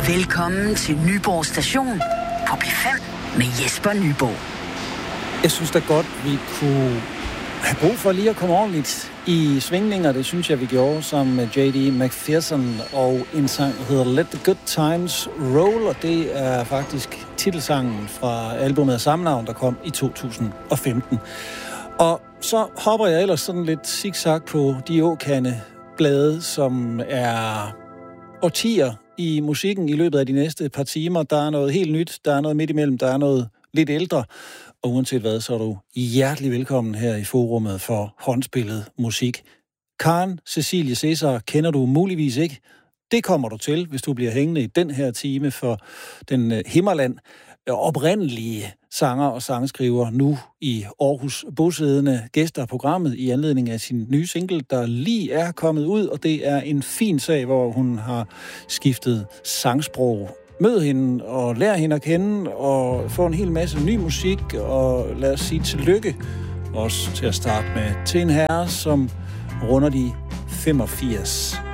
Velkommen til Nyborg Station på P5 med Jesper Nyborg. Jeg synes da godt, vi kunne have brug for lige at komme ordentligt i svingninger. Det synes jeg, vi gjorde sammen med J.D. McPherson og en sang, der hedder Let the Good Times Roll, og det er faktisk titelsangen fra albumet af samme navn, der kom i 2015. Og så hopper jeg ellers sådan lidt zigzag på de åkande-blade, som er årtier i musikken i løbet af de næste par timer. Der er noget helt nyt, der er noget midt imellem, der er noget lidt ældre. Og uanset hvad, så er du hjertelig velkommen her i forummet for håndspillet musik. Karen Cecilie Cæsar kender du muligvis ikke. Det kommer du til, hvis du bliver hængende i den her time for den Himmerland oprindelige sanger og sangskriver, nu i Aarhus bosiddende gæster af programmet i anledning af sin nye single, der lige er kommet ud, og det er en fin sag, hvor hun har skiftet sangsprog. Mød hende og lær hende at kende og få en hel masse ny musik, og lad os sige tillykke også til at starte med til en herre, som runder de 85.